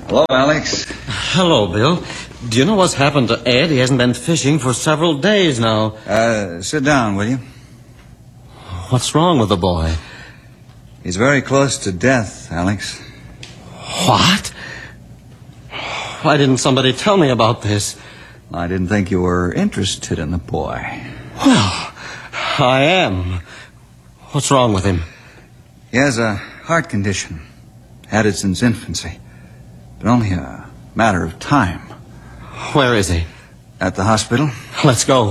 Hello, Alex. Hello, Bill. Do you know what's happened to Ed? He hasn't been fishing for several days now. Sit down, will you? What's wrong with the boy? He's very close to death, Alex. What? Why didn't somebody tell me about this? I didn't think you were interested in the boy. Well, I am. What's wrong with him? He has a heart condition. Had it since infancy. But only a matter of time. Where is he? At the hospital. Let's go.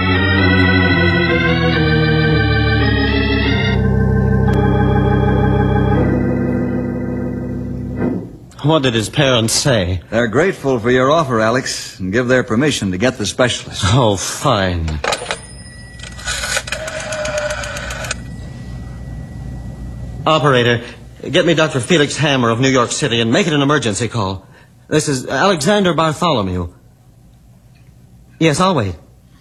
What did his parents say? They're grateful for your offer, Alex, and give their permission to get the specialist. Oh, fine. Operator, get me Dr. Felix Hammer of New York City and make it an emergency call. This is Alexander Bartholomew. Yes, I'll wait.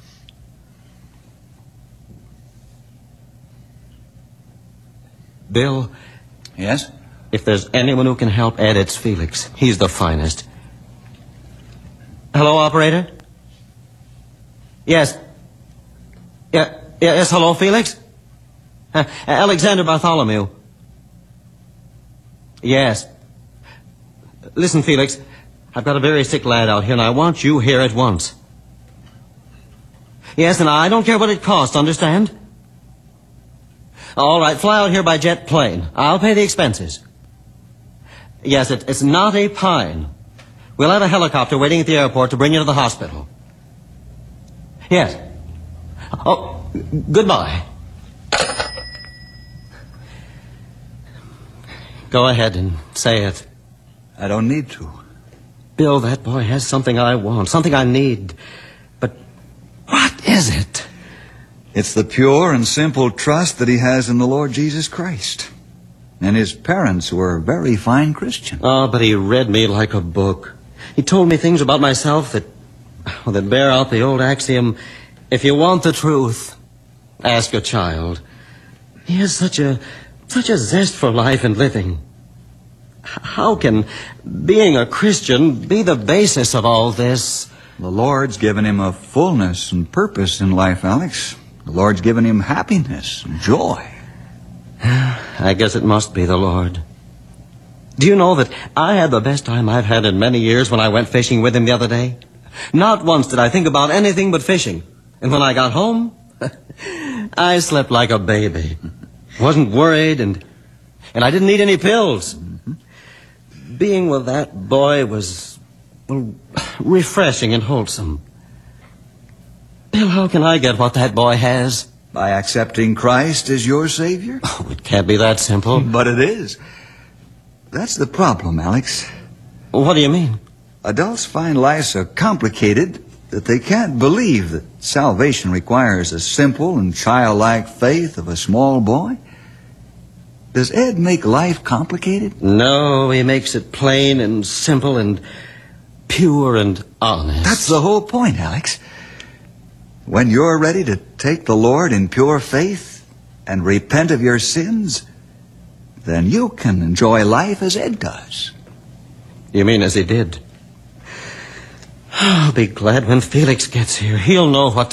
Bill? Yes? If there's anyone who can help Ed, it's Felix. He's the finest. Hello, operator? Yes. Yes, hello, Felix? Alexander Bartholomew. Yes. Listen, Felix, I've got a very sick lad out here, and I want you here at once. Yes, and I don't care what it costs, understand? All right, fly out here by jet plane. I'll pay the expenses. Yes, it's not a Pine. We'll have a helicopter waiting at the airport to bring you to the hospital. Yes. Oh, goodbye. Go ahead and say it. I don't need to. Bill, that boy has something I want, something I need. But what is it? It's the pure and simple trust that he has in the Lord Jesus Christ. And his parents were very fine Christians. Oh, but he read me like a book. He told me things about myself that bear out the old axiom, if you want the truth, ask a child. He has such a zest for life and living. How can being a Christian be the basis of all this? The Lord's given him a fullness and purpose in life, Alex. The Lord's given him happiness and joy. I guess it must be the Lord. Do you know that I had the best time I've had in many years when I went fishing with him the other day? Not once did I think about anything but fishing. And when I got home, I slept like a baby. Wasn't worried, and I didn't need any pills. Being with that boy was refreshing and wholesome. Bill, how can I get what that boy has? By accepting Christ as your Savior? Oh, it can't be that simple. But it is. That's the problem, Alex. What do you mean? Adults find life so complicated that they can't believe that salvation requires a simple and childlike faith of a small boy. Does Ed make life complicated? No, he makes it plain and simple and pure and honest. That's the whole point, Alex. When you're ready to take the Lord in pure faith and repent of your sins, then you can enjoy life as Ed does. You mean as he did? I'll be glad when Felix gets here. He'll know what to